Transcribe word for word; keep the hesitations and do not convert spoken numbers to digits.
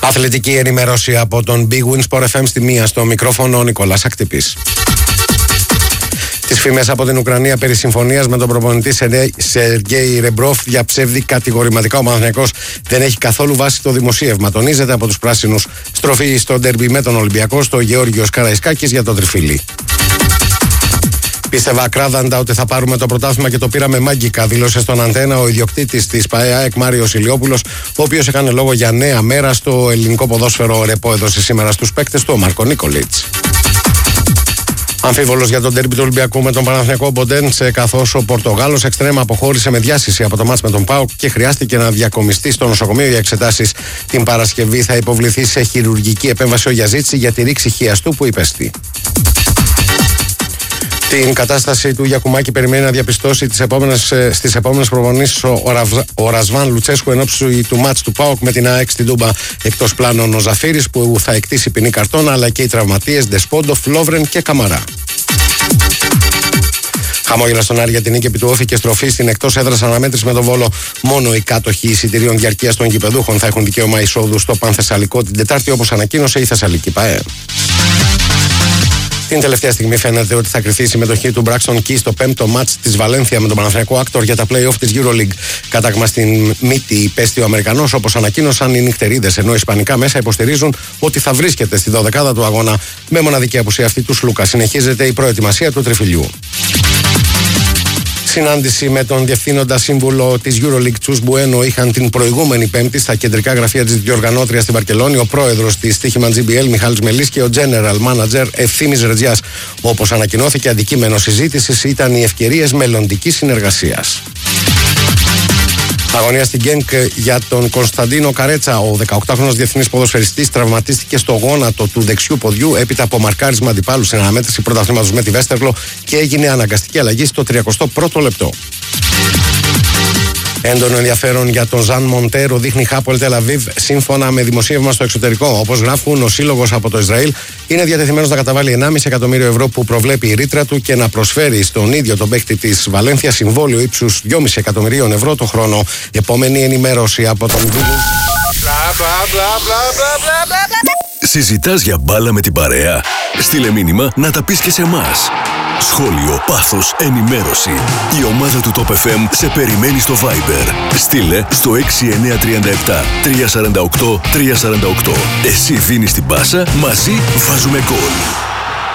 Αθλητική ενημέρωση από τον Big Win Sport εφ εμ στη μία, στο μικρόφωνο ο Νικόλας Ακτυπής. Τις φήμες από την Ουκρανία περί συμφωνίας με τον προπονητή Σεργέη Ρεμπρόφ διαψεύδει κατηγορηματικά. Ο Παναθηναϊκός δεν έχει καθόλου βάση το δημοσίευμα. Τονίζεται από τους πράσινους στροφή στο ντέρμπι με τον Ολυμπιακό στο Γεώργιος Καραϊσκάκης για το τριφύλι. Πίστευα ακράδαντα ότι θα πάρουμε το πρωτάθλημα και το πήραμε μάγκικα, δήλωσε στον Αντένα ο ιδιοκτήτης της ΠΑΕΑΕΚ Μάριος Ηλιόπουλος, ο οποίος έκανε λόγο για νέα μέρα στο ελληνικό ποδόσφαιρο. Ρεπό έδωσε σήμερα στους παίκτες του ο Μάρκο Νίκολιτς. Αμφίβολος για τον ντέρμπι του Ολυμπιακού με τον Παναθηναϊκό Μποντένσε, καθώς ο Πορτογάλος εξτρέμα αποχώρησε με διάσηση από το μάτς με τον ΠΑΟΚ και χρειάστηκε να διακομιστεί στο νοσοκομείο για εξετάσεις. Την Παρασκευή θα υποβληθεί σε χειρουργική επέμβαση ο Γιαζίτση για τη ρήξη χιαστού που υπέστη. Την κατάσταση του Γιακουμάκη περιμένει να διαπιστώσει τις επόμενες, στις επόμενες προπονήσεις ο, ο Ρασβάν Λουτσέσκου εν ώψη του μάτς του ΠΑΟΚ με την ΑΕΚ στην Τούμπα. Εκτός πλάνων ο Ζαφύρης που θα εκτίσει ποινή καρτόνα, αλλά και οι τραυματίες Ντεσπόντοφ, Λόβρεν και Καμαρά. Χαμόγελα στον Άρη για την νίκη επί του Όφη και στροφή στην εκτός έδρας αναμέτρηση με τον Βόλο. Μόνο οι κάτοχοι εισιτηρίων διαρκείας των γηπεδούχων θα έχουν δικαίωμα εισόδου στο Πανθεσσαλικό την Τετάρτη, όπως ανακοίνωσε η Θεσσαλική ΠΑΕ. Την τελευταία στιγμή φαίνεται ότι θα κριθεί η συμμετοχή του Braxton Key στο πέμπτο μάτς της Βαλένθια με τον Παναθηναϊκό Άκτορ για τα play-off της EuroLeague. Κατάγμα στην μύτη υπέστη ο Αμερικανός, όπως ανακοίνωσαν οι νυχτερίδες, ενώ ισπανικά μέσα υποστηρίζουν ότι θα βρίσκεται στη δωδεκάδα του αγώνα με μοναδική απουσία αυτή του Σλούκα. Συνεχίζεται η προετοιμασία του τριφυλιού. Συνάντηση με τον διευθύνοντα σύμβουλο της EuroLeague Τσους Μπουένο είχαν την προηγούμενη Πέμπτη στα κεντρικά γραφεία της διοργανώτριας στην Βαρκελόνη ο πρόεδρος της Στοίχημαν τζι μπι ελ Μιχάλης Μελής και ο General Manager Ευθύμης Ρετζιάς. Όπως ανακοινώθηκε, αντικείμενο συζήτησης ήταν οι ευκαιρίες μελλοντικής συνεργασίας. Αγωνία στην Γκένκ για τον Κωνσταντίνο Καρέτσα. Ο δεκαοκτάχρονος διεθνής ποδοσφαιριστής τραυματίστηκε στο γόνατο του δεξιού ποδιού έπειτα από μαρκάρισμα αντιπάλου στην αναμέτρηση πρωταθλήματος με τη Βέστερλο και έγινε αναγκαστική αλλαγή στο τριακοστό πρώτο λεπτό. Έντονο ενδιαφέρον για τον Ζαν Μοντέρο δείχνει Χάπολ Τελ Αβίβ σύμφωνα με δημοσίευμα στο εξωτερικό. Όπως γράφουν, ο σύλλογος από το Ισραήλ είναι διατεθειμένος να καταβάλει ενάμιση εκατομμύριο ευρώ που προβλέπει η ρήτρα του και να προσφέρει στον ίδιο τον παίκτη της Βαλένθια συμβόλαιο ύψους δυόμισι εκατομμυρίων ευρώ το χρόνο. Επόμενη ενημέρωση από τον Google. Συζητάς για μπάλα με την παρέα? Στείλε μήνυμα να τα πεις και σε εμάς. Σχόλιο, πάθος, ενημέρωση. Η ομάδα του Top εφ εμ σε περιμένει στο Viber. Στείλε στο έξι εννιά τρία επτά τρία τέσσερα οκτώ τρία τέσσερα οκτώ. Εσύ δίνεις την πάσα, μαζί βάζουμε γκολ.